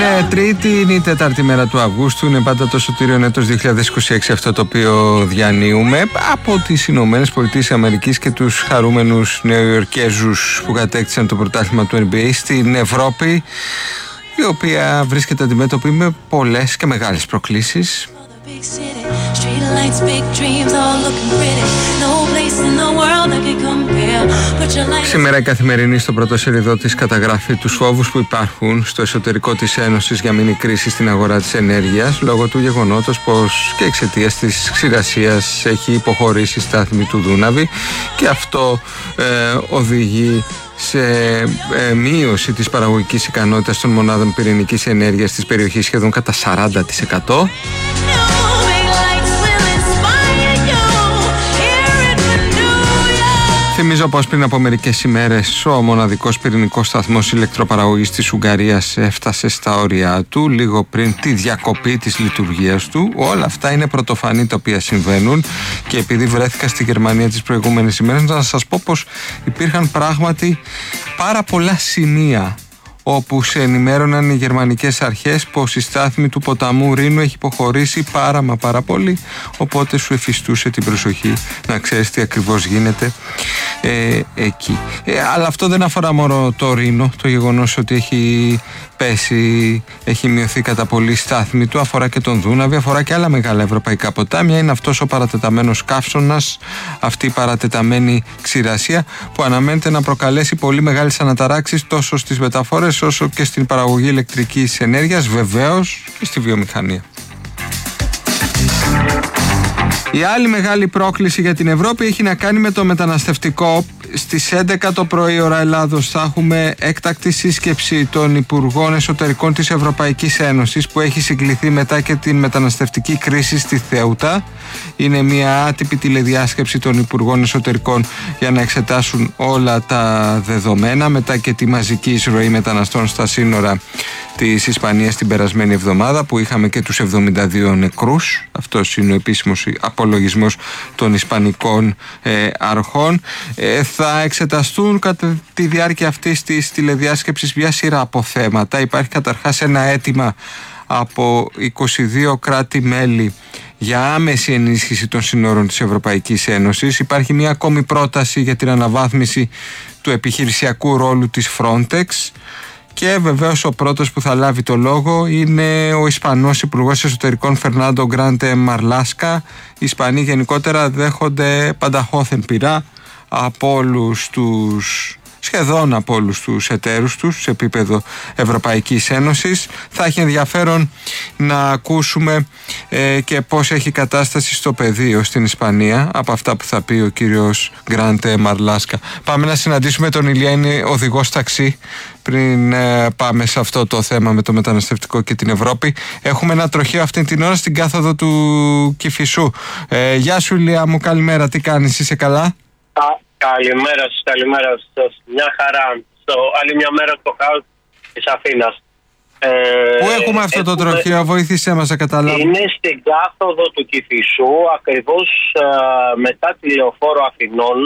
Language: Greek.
Είναι Τρίτη, είναι η 4η μέρα του Αυγούστου. Είναι πάντα το Σωτήριον έτος 2026 αυτό το οποίο διανύουμε από τις Ηνωμένες Πολιτείες Αμερικής και τους χαρούμενους Νεοϊορκέζους που κατέκτησαν το πρωτάθλημα του NBA στην Ευρώπη, η οποία βρίσκεται αντιμέτωπη με πολλές και μεγάλες προκλήσεις. Σήμερα η Καθημερινή στο πρώτο σελίδο της καταγράφει τους φόβους που υπάρχουν στο εσωτερικό της Ένωσης για μήνυ κρίση στην αγορά της ενέργειας, λόγω του γεγονότος πως και εξαιτίας της ξηρασίας έχει υποχωρήσει η στάθμη του Δούναβη και αυτό οδηγεί σε μείωση της παραγωγικής ικανότητας των μονάδων πυρηνικής ενέργειας της περιοχής σχεδόν κατά 40%. Θυμίζω πως πριν από μερικές ημέρες ο μοναδικός πυρηνικός σταθμός ηλεκτροπαραγωγής της Ουγγαρίας έφτασε στα όρια του λίγο πριν τη διακοπή της λειτουργίας του. Όλα αυτά είναι πρωτοφανή τα οποία συμβαίνουν και επειδή βρέθηκα στη Γερμανία τις προηγούμενες ημέρες, να σας πω πως υπήρχαν πράγματι πάρα πολλά σημεία όπου σε ενημέρωναν οι γερμανικές αρχές πως η στάθμη του ποταμού Ρήνου έχει υποχωρήσει πάρα πολύ, οπότε σου εφιστούσε την προσοχή να ξέρεις τι ακριβώς γίνεται εκεί. Αλλά αυτό δεν αφορά μόνο το Ρήνο, το γεγονός ότι έχει πέσει, έχει μειωθεί κατά πολύ η στάθμη του, αφορά και τον Δούναβη, αφορά και άλλα μεγάλα ευρωπαϊκά ποτάμια. Είναι αυτός ο παρατεταμένος καύσωνας, αυτή η παρατεταμένη ξηρασία που αναμένεται να προκαλέσει πολύ μεγάλες αναταράξεις τόσο στις μεταφορές όσο και στην παραγωγή ηλεκτρικής ενέργειας, βεβαίως και στη βιομηχανία. Η άλλη μεγάλη πρόκληση για την Ευρώπη έχει να κάνει με το μεταναστευτικό. Στις 11 το πρωί ώρα Ελλάδος θα έχουμε έκτακτη σύσκεψη των Υπουργών Εσωτερικών της Ευρωπαϊκής Ένωσης που έχει συγκληθεί μετά και την μεταναστευτική κρίση στη Θέουτα. Είναι μια άτυπη τηλεδιάσκεψη των Υπουργών Εσωτερικών για να εξετάσουν όλα τα δεδομένα μετά και τη μαζική εισρωή μεταναστών στα σύνορα της Ισπανίας την περασμένη εβδομάδα που είχαμε και τους 72 νεκρούς. Αυτός είναι ο επίσημος απολογισμός των Ισπανικών αρχών. Θα εξεταστούν κατά τη διάρκεια αυτής της τηλεδιάσκεψης μια σειρά από θέματα. Υπάρχει καταρχάς ένα αίτημα από 22 κράτη-μέλη για άμεση ενίσχυση των συνόρων της Ευρωπαϊκής Ένωσης. Υπάρχει μια ακόμη πρόταση για την αναβάθμιση του επιχειρησιακού ρόλου της Frontex. Και βεβαίως ο πρώτος που θα λάβει το λόγο είναι ο Ισπανός Υπουργός Εσωτερικών Φερνάντο Γκράντε Μαρλάσκα. Οι Ισπανοί γενικότερα δέχονται πανταχώθεν πειρά από όλους τους, σχεδόν από όλους τους εταίρους τους σε επίπεδο Ευρωπαϊκής Ένωσης. Θα έχει ενδιαφέρον να ακούσουμε και πώς έχει κατάσταση στο πεδίο στην Ισπανία από αυτά που θα πει ο κύριος Γκράντε Μαρλάσκα. Πάμε να συναντήσουμε τον Ηλία, είναι οδηγός ταξί. Πριν πάμε σε αυτό το θέμα με το μεταναστευτικό και την Ευρώπη, έχουμε ένα τροχαίο αυτή την ώρα στην κάθοδο του Κηφισού. Γεια σου Ηλία μου, καλημέρα, τι κάνεις, είσαι καλά? Καλημέρα σας, μια χαρά. Άλλη μια μέρα στο χάος της Αθήνας. Πού έχουμε αυτό το τροχαίο, βοήθησέ μας να καταλάβουμε. Είναι στην κάθοδο του Κηφισού, ακριβώς μετά τη Λεωφόρο Αθηνών.